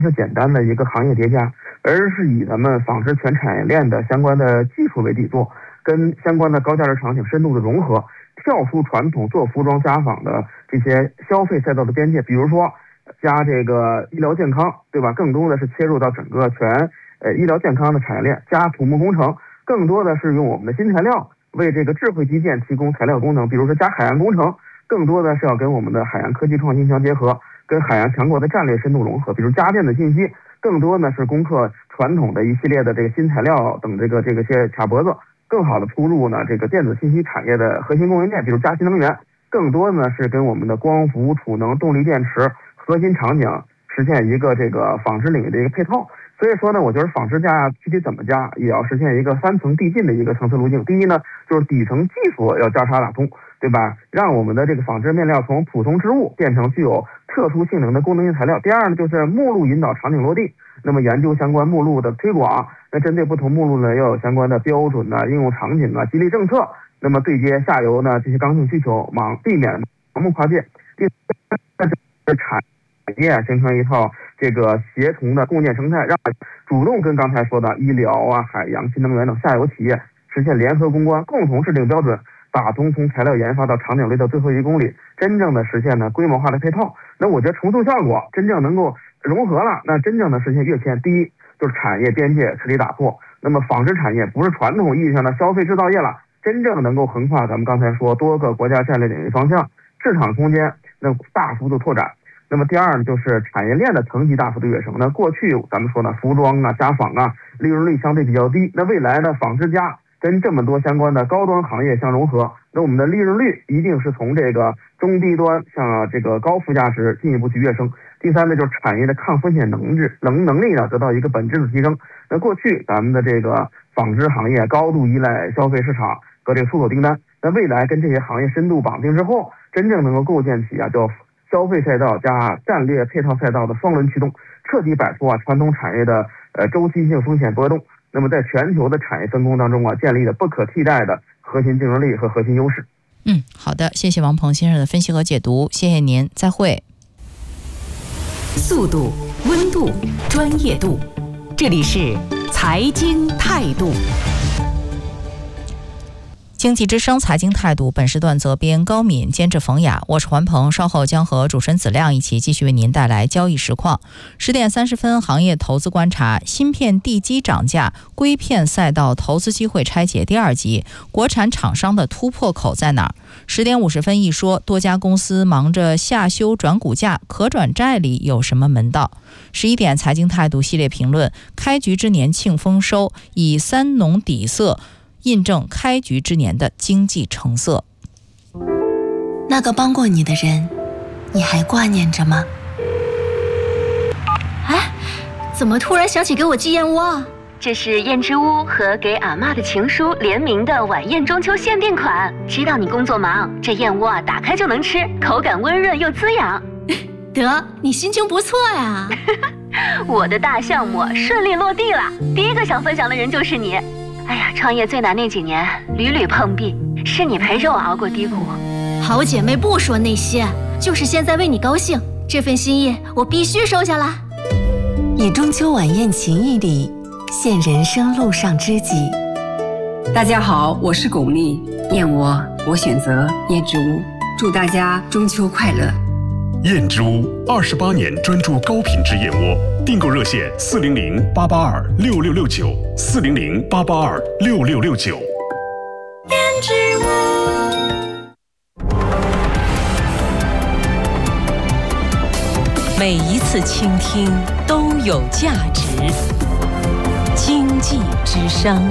是简单的一个行业叠加，而是以咱们纺织全产业链的相关的技术为底座，跟相关的高价值场景深度的融合，跳出传统做服装家纺的这些消费赛道的边界，比如说加这个医疗健康，对吧？更多的是切入到整个全医疗健康的产业链，加土木工程，更多的是用我们的新材料为这个智慧基建提供材料功能，比如说加海洋工程，更多的是要跟我们的海洋科技创新相结合，跟海洋强国的战略深度融合，比如家电的信息，更多呢是攻克传统的一系列的这个新材料等这些卡脖子，更好的铺入呢这个电子信息产业的核心供应链，比如加新能源，更多呢是跟我们的光伏、储能、动力电池核心场景实现一个这个纺织领域的一个配套。所以说呢，我觉得纺织加具体怎么加，也要实现一个3层递进的一个层次路径。第一呢，就是底层技术要交叉打通，对吧？让我们的这个纺织面料从普通织物变成具有特殊性能的功能性材料。第二呢，就是目录引导场景落地，那么研究相关目录的推广，那针对不同目录呢，要有相关的标准应用场景激励政策，那么对接下游呢这些刚性需求，避免盲目跨界。第三是产业形成一套这个协同的共建生态，让主动跟刚才说的医疗海洋、新能源等下游企业实现联合攻关，共同制定标准，打通从材料研发到场景类的最后1公里，真正的实现呢规模化的配套。那我觉得重塑效果真正能够融合了，那真正的实现跃迁。第一就是产业边界彻底打破，那么纺织产业不是传统意义上的消费制造业了，真正能够横跨咱们刚才说多个国家战略领域方向，市场空间那大幅度拓展。那么第二呢，就是产业链的层级大幅度跃升。那过去咱们说呢，服装家纺利润率相对比较低，那未来呢，纺织加跟这么多相关的高端行业相融合，那我们的利润率一定是从这个中低端向这个高附加值进一步去跃升。第三呢，就是产业的抗风险能力呢得到一个本质的提升。那过去咱们的这个纺织行业高度依赖消费市场和这个出口订单，那未来跟这些行业深度绑定之后，真正能够构建起叫消费赛道加战略配套赛道的双轮驱动，彻底摆脱传统产业的周期性风险波动。那么在全球的产业分工当中建立了不可替代的核心竞争力和核心优势。 好的，谢谢王鹏先生的分析和解读，谢谢您，再会。 速度、温度、专业度，这里是财经态度。 经济之声财经态度，本时段责编高敏，监制冯雅，我是环鹏，稍后将和主持人子亮一起继续为您带来交易实况。10点30分，行业投资观察：芯片地基涨价，硅片赛道投资机会拆解第2集，国产厂商的突破口在哪儿？10点50分一说，多家公司忙着下修转股价，可转债里有什么门道？11点财经态度系列评论：开局之年庆丰收，以3农底色印证开局之年的经济成色。 那个帮过你的人，你还挂念着吗？ 怎么突然想起给我寄燕窝啊？ 这是燕之屋和给阿嬷的情书联名的晚宴中秋限定款。知道你工作忙，这燕窝打开就能吃，口感温润又滋养。 得，你心情不错呀。 我的大项目顺利落地了，第一个想分享的人就是你。哎呀，创业最难那几年屡屡碰壁，是你陪着我熬过低谷。 好姐妹不说那些，就是现在为你高兴，这份心意我必须收下啦。 以中秋晚宴情谊里现人生路上知己。 大家好，我是巩俐，燕窝我选择燕之屋，祝大家中秋快乐。 燕之屋28年专注高品质燕窝，订购热线400-882-6669，400-882-6669。 燕之屋。 每一次倾听都有价值。经济之声。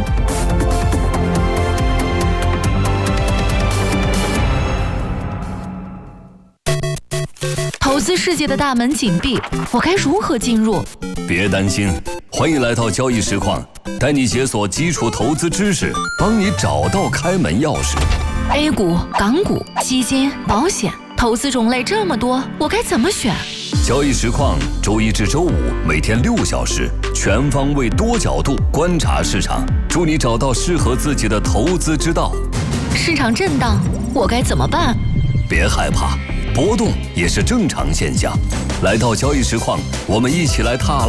投资世界的大门紧闭，我该如何进入？ 别担心，欢迎来到交易实况，带你解锁基础投资知识，帮你找到开门钥匙。 A 股、港股、基金、保险，投资种类这么多，我该怎么选？ 交易实况，周一至周五每天6小时，全方位多角度观察市场，助你找到适合自己的投资之道。 市场震荡，我该怎么办？ 别害怕，波动也是正常现象。 来到交易实况，我们一起来踏